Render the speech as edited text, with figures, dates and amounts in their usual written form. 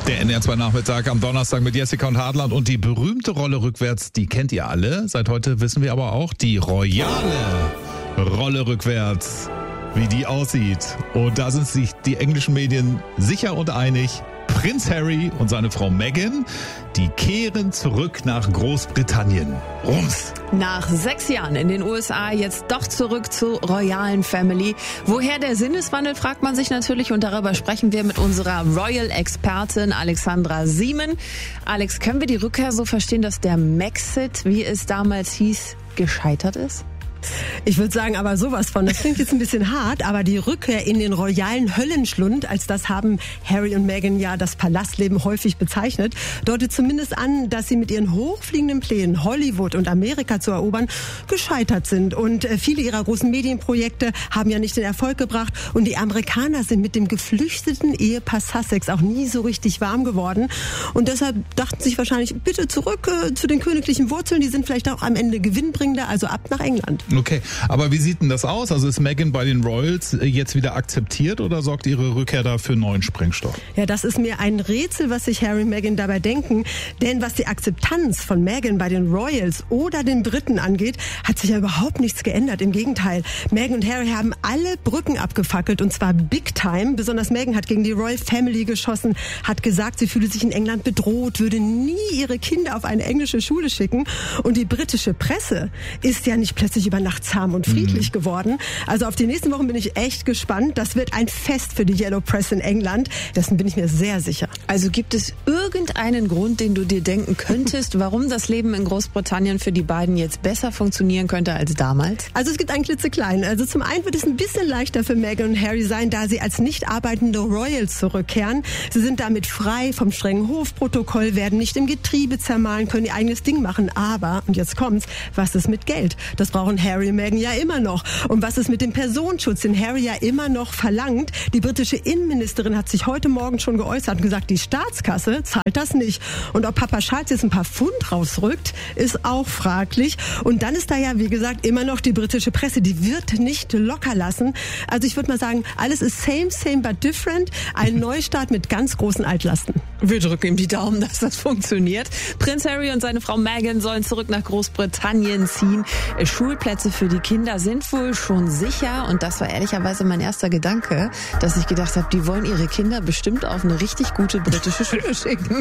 Der NDR2-Nachmittag am Donnerstag mit Jessica und Hartland und die berühmte Rolle rückwärts, die kennt ihr alle. Seit heute wissen wir aber auch die royale Rolle rückwärts, wie die aussieht. Und da sind sich die englischen Medien sicher und einig. Prinz Harry und seine Frau Meghan, die kehren zurück nach Großbritannien. Rums! Nach 6 Jahren in den USA jetzt doch zurück zur royalen Family. Woher der Sinneswandel, fragt man sich natürlich, und darüber sprechen wir mit unserer Royal-Expertin Alexandra Siemen. Alex, können wir die Rückkehr so verstehen, dass der Maxit, wie es damals hieß, gescheitert ist? Ich würde sagen, aber sowas von. Das klingt jetzt ein bisschen hart, aber die Rückkehr in den royalen Höllenschlund, als das haben Harry und Meghan ja das Palastleben häufig bezeichnet, deutet zumindest an, dass sie mit ihren hochfliegenden Plänen, Hollywood und Amerika zu erobern, gescheitert sind. Und viele ihrer großen Medienprojekte haben ja nicht den Erfolg gebracht. Und die Amerikaner sind mit dem geflüchteten Ehepaar Sussex auch nie so richtig warm geworden. Und deshalb dachten sich wahrscheinlich, bitte zurück zu den königlichen Wurzeln. Die sind vielleicht auch am Ende gewinnbringender, also ab nach England. Okay, aber wie sieht denn das aus? Also ist Meghan bei den Royals jetzt wieder akzeptiert oder sorgt ihre Rückkehr da für neuen Sprengstoff? Ja, das ist mir ein Rätsel, was sich Harry und Meghan dabei denken. Denn was die Akzeptanz von Meghan bei den Royals oder den Briten angeht, hat sich ja überhaupt nichts geändert. Im Gegenteil, Meghan und Harry haben alle Brücken abgefackelt und zwar big time. Besonders Meghan hat gegen die Royal Family geschossen, hat gesagt, sie fühle sich in England bedroht, würde nie ihre Kinder auf eine englische Schule schicken. Und die britische Presse ist ja nicht plötzlich über Nacht zahm und friedlich geworden. Also auf die nächsten Wochen bin ich echt gespannt. Das wird ein Fest für die Yellow Press in England. Dessen bin ich mir sehr sicher. Also gibt es irgendeinen Grund, den du dir denken könntest, warum das Leben in Großbritannien für die beiden jetzt besser funktionieren könnte als damals? Also es gibt einen klitzekleinen. Also zum einen wird es ein bisschen leichter für Meghan und Harry sein, da sie als nicht arbeitende Royals zurückkehren. Sie sind damit frei vom strengen Hofprotokoll, werden nicht im Getriebe zermahlen, können ihr eigenes Ding machen. Aber, und jetzt kommt's, was ist mit Geld? Das brauchen Harry und Meghan ja immer noch. Und was ist mit dem Personenschutz, den Harry ja immer noch verlangt? Die britische Innenministerin hat sich heute Morgen schon geäußert und gesagt, die Staatskasse zahlt das nicht. Und ob Papa Charles jetzt ein paar Pfund rausrückt, ist auch fraglich. Und dann ist da ja, wie gesagt, immer noch die britische Presse, die wird nicht locker lassen. Also ich würde mal sagen, alles ist same but different. Ein Neustart mit ganz großen Altlasten. Wir drücken ihm die Daumen, dass das funktioniert. Prinz Harry und seine Frau Meghan sollen zurück nach Großbritannien ziehen. Schulplätze für die Kinder sind wohl schon sicher. Und das war ehrlicherweise mein erster Gedanke, dass ich gedacht habe, die wollen ihre Kinder bestimmt auf eine richtig gute britische Schule schicken.